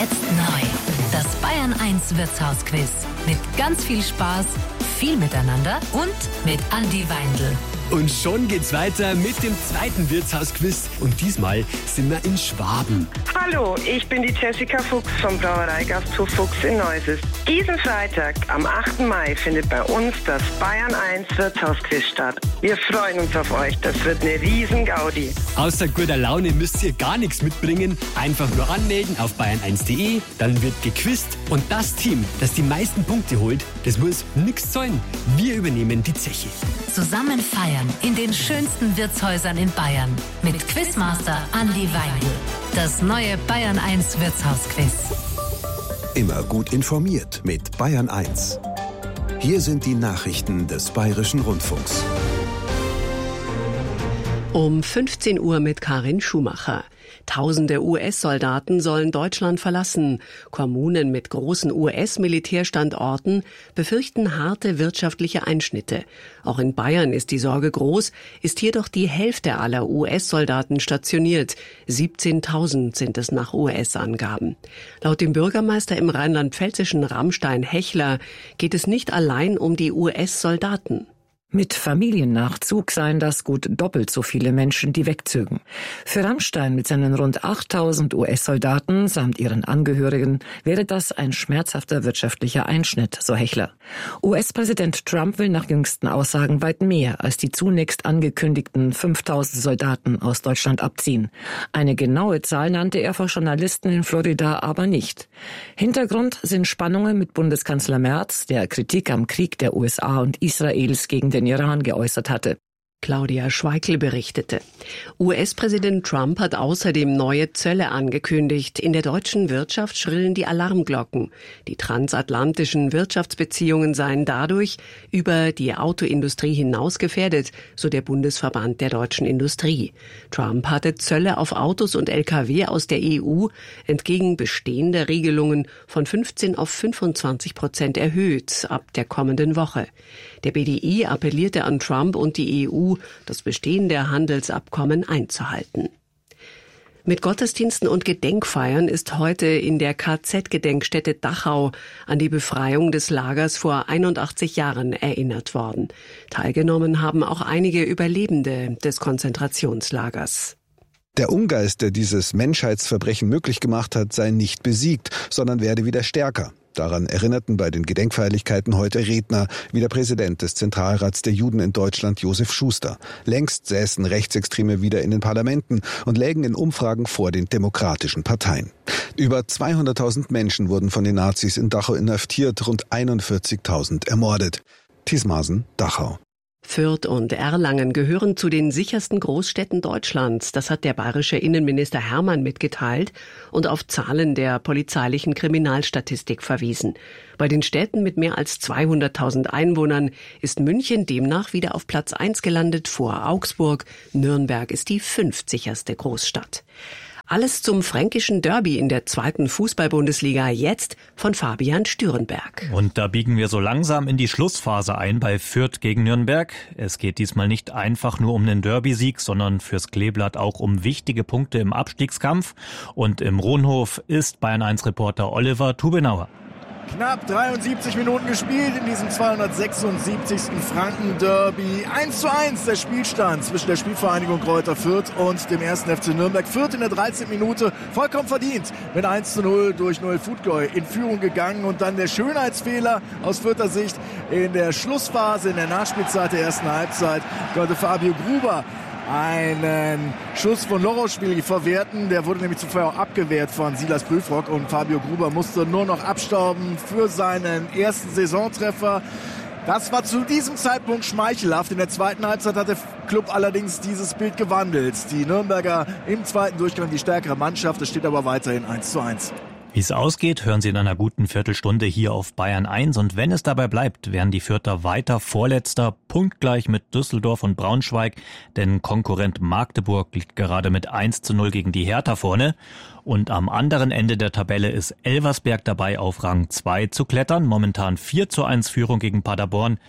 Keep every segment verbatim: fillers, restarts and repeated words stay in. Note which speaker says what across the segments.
Speaker 1: Jetzt neu. Das Bayern eins Wirtshausquiz. Mit ganz viel Spaß, viel Miteinander und mit Andi Weindl.
Speaker 2: Und schon geht's weiter mit dem zweiten Wirtshausquiz. Und diesmal sind wir in Schwaben.
Speaker 3: Hallo, ich bin die Jessica Fuchs vom Brauereigasthof Fuchs in Neuses. Diesen Freitag, am achten Mai, findet bei uns das Bayern eins Wirtshausquiz statt. Wir freuen uns auf euch. Das wird eine riesen Gaudi.
Speaker 2: Außer guter Laune müsst ihr gar nichts mitbringen. Einfach nur anmelden auf bayern eins punkt de. Dann wird gequizt. Und das Team, das die meisten Punkte holt, das muss nichts zahlen. Wir übernehmen die Zeche.
Speaker 1: Zusammen feiern in den schönsten Wirtshäusern in Bayern. Mit Quizmaster Andi Weindl. Das neue Bayern eins Wirtshausquiz.
Speaker 4: Immer gut informiert mit Bayern eins. Hier sind die Nachrichten des Bayerischen Rundfunks.
Speaker 5: Um fünfzehn Uhr mit Karin Schumacher. Tausende U S-Soldaten sollen Deutschland verlassen. Kommunen mit großen U S-Militärstandorten befürchten harte wirtschaftliche Einschnitte. Auch in Bayern ist die Sorge groß, ist jedoch die Hälfte aller U S-Soldaten stationiert. siebzehntausend sind es nach U S-Angaben. Laut dem Bürgermeister im rheinland-pfälzischen Ramstein-Hechler geht es nicht allein um die U S-Soldaten.
Speaker 6: Mit Familiennachzug seien das gut doppelt so viele Menschen, die wegzögen. Für Ramstein mit seinen rund achttausend U S-Soldaten samt ihren Angehörigen wäre das ein schmerzhafter wirtschaftlicher Einschnitt, so Hechler. U S-Präsident Trump will nach jüngsten Aussagen weit mehr als die zunächst angekündigten fünftausend Soldaten aus Deutschland abziehen. Eine genaue Zahl nannte er vor Journalisten in Florida aber nicht. Hintergrund sind Spannungen mit Bundeskanzler Merz, der Kritik am Krieg der U S A und Israels gegen den Iran geäußert hatte.
Speaker 5: Claudia Schweikl berichtete. U S-Präsident Trump hat außerdem neue Zölle angekündigt. In der deutschen Wirtschaft schrillen die Alarmglocken. Die transatlantischen Wirtschaftsbeziehungen seien dadurch über die Autoindustrie hinaus gefährdet, so der Bundesverband der deutschen Industrie. Trump hatte Zölle auf Autos und L K W aus der E U entgegen bestehender Regelungen von fünfzehn auf fünfundzwanzig Prozent erhöht ab der kommenden Woche. Der B D I appellierte an Trump und die E U, das bestehende Handelsabkommen einzuhalten. Mit Gottesdiensten und Gedenkfeiern ist heute in der K Z-Gedenkstätte Dachau an die Befreiung des Lagers vor einundachtzig Jahren erinnert worden. Teilgenommen haben auch einige Überlebende des Konzentrationslagers.
Speaker 7: Der Ungeist, der dieses Menschheitsverbrechen möglich gemacht hat, sei nicht besiegt, sondern werde wieder stärker. Daran erinnerten bei den Gedenkfeierlichkeiten heute Redner wie der Präsident des Zentralrats der Juden in Deutschland, Josef Schuster. Längst säßen Rechtsextreme wieder in den Parlamenten und lägen in Umfragen vor den demokratischen Parteien. Über zweihunderttausend Menschen wurden von den Nazis in Dachau inhaftiert, rund einundvierzigtausend ermordet. Thies Maaßen, Dachau.
Speaker 5: Fürth und Erlangen gehören zu den sichersten Großstädten Deutschlands. Das hat der bayerische Innenminister Hermann mitgeteilt und auf Zahlen der polizeilichen Kriminalstatistik verwiesen. Bei den Städten mit mehr als zweihunderttausend Einwohnern ist München demnach wieder auf Platz eins gelandet vor Augsburg. Nürnberg ist die fünftsicherste Großstadt. Alles zum fränkischen Derby in der zweiten Fußball-Bundesliga, jetzt von Fabian Stürenberg.
Speaker 8: Und da biegen wir so langsam in die Schlussphase ein bei Fürth gegen Nürnberg. Es geht diesmal nicht einfach nur um den Derby-Sieg, sondern fürs Kleeblatt auch um wichtige Punkte im Abstiegskampf. Und im Rohnhof ist Bayern eins Reporter Oliver Tubenauer.
Speaker 9: Knapp dreiundsiebzig Minuten gespielt in diesem zweihundertsechsundsiebzigsten Franken-Derby. eins zu eins der Spielstand zwischen der Spielvereinigung Greuther Fürth und dem ersten F C Nürnberg. Fürth in der dreizehnten Minute vollkommen verdient mit eins zu null durch Noel Futgoy in Führung gegangen. Und dann der Schönheitsfehler aus Fürther Sicht in der Schlussphase, in der Nachspielzeit der ersten Halbzeit, konnte Fabio Gruber einen Schuss von Loroschwili verwerten. Der wurde nämlich zuvor auch abgewehrt von Silas Prüfrock und Fabio Gruber musste nur noch abstauben für seinen ersten Saisontreffer. Das war zu diesem Zeitpunkt schmeichelhaft. In der zweiten Halbzeit hat der Club allerdings dieses Bild gewandelt. Die Nürnberger im zweiten Durchgang die stärkere Mannschaft. Es steht aber weiterhin eins zu eins.
Speaker 8: Wie es ausgeht, hören Sie in einer guten Viertelstunde hier auf Bayern eins. Und wenn es dabei bleibt, werden die Fürther weiter Vorletzter, punktgleich mit Düsseldorf und Braunschweig. Denn Konkurrent Magdeburg liegt gerade mit eins zu null gegen die Hertha vorne. Und am anderen Ende der Tabelle ist Elversberg dabei, auf Rang zwei zu klettern. Momentan vier zu eins Führung gegen Paderborn.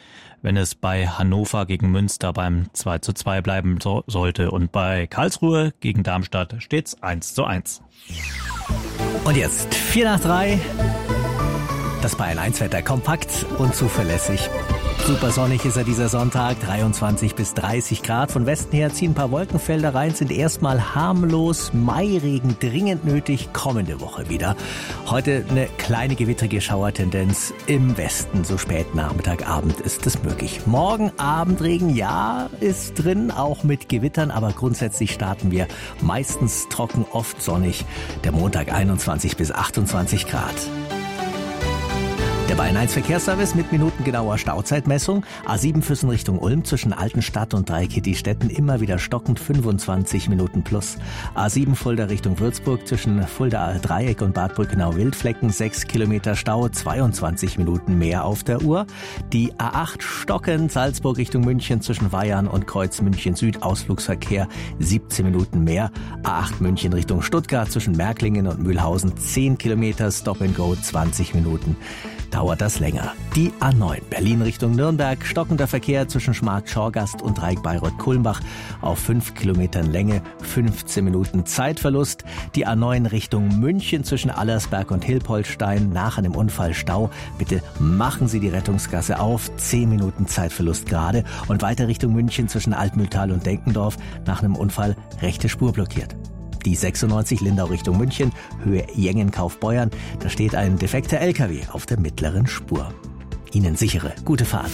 Speaker 8: wenn es bei Hannover gegen Münster beim zwei zu zwei bleiben so- sollte. Und bei Karlsruhe gegen Darmstadt steht's eins zu eins.
Speaker 10: Und jetzt vier nach drei. Das Bayern eins Wetter kompakt und zuverlässig. Super sonnig ist er dieser Sonntag, dreiundzwanzig bis dreißig Grad. Von Westen her ziehen ein paar Wolkenfelder rein, sind erstmal harmlos. Mairegen dringend nötig, kommende Woche wieder. Heute eine kleine gewittrige Schauertendenz im Westen, so spät Nachmittag, Abend ist es möglich. Morgen Abendregen, ja, ist drin, auch mit Gewittern, aber grundsätzlich starten wir meistens trocken, oft sonnig. Der Montag einundzwanzig bis achtundzwanzig Grad. Der Bayern eins Verkehrsservice mit minutengenauer Stauzeitmessung. A sieben Füssen Richtung Ulm zwischen Altenstadt und Dreikitti-Städten immer wieder stockend fünfundzwanzig Minuten plus. A sieben Fulda Richtung Würzburg zwischen Fulda Dreieck und Bad Brückenau-Wildflecken sechs Kilometer Stau, zweiundzwanzig Minuten mehr auf der Uhr. Die A acht stockend Salzburg Richtung München zwischen Weyarn und Kreuz München Süd Ausflugsverkehr siebzehn Minuten mehr. A acht München Richtung Stuttgart zwischen Märklingen und Mühlhausen zehn Kilometer Stop and Go zwanzig Minuten. Dauert das länger. Die A neun Berlin Richtung Nürnberg, stockender Verkehr zwischen Schmark-Schorgast und Dreieck-Bayreuth-Kulmbach auf fünf Kilometern Länge, fünfzehn Minuten Zeitverlust. Die A neun Richtung München zwischen Allersberg und Hilpoltstein, nach einem Unfall Stau. Bitte machen Sie die Rettungsgasse auf, zehn Minuten Zeitverlust gerade. Und weiter Richtung München zwischen Altmühltal und Denkendorf, nach einem Unfall rechte Spur blockiert. Die sechsundneunzig Lindau Richtung München, Höhe Jengen-Kaufbeuern. Da steht ein defekter L K W auf der mittleren Spur. Ihnen sichere, gute Fahrt.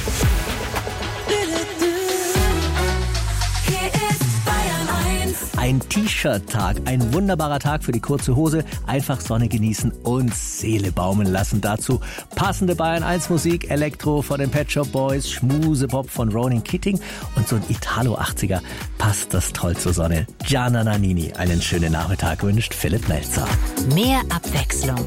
Speaker 10: Ein T-Shirt-Tag, ein wunderbarer Tag für die kurze Hose. Einfach Sonne genießen und Seele baumeln lassen. Dazu passende Bayern eins Musik, Elektro von den Pet Shop Boys, Schmusepop von Ronan Keating und so ein Italo-achtziger passt das toll zur Sonne. Gianna Nannini, einen schönen Nachmittag wünscht Philipp Melzer.
Speaker 1: Mehr Abwechslung